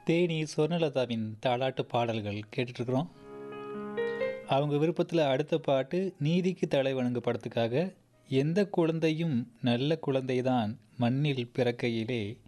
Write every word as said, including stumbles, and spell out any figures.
தேனி சொர்ணலதாவின் தாலாட்டு பாடல்கள் கேட்டுட்ருக்குறோம். அவங்க விருப்பத்தில் அடுத்த பாட்டு நீதிக்கு தலை வணங்கு படத்துக்காக எந்த குழந்தையும் நல்ல குழந்தைதான் மண்ணில் பிறக்கையிலே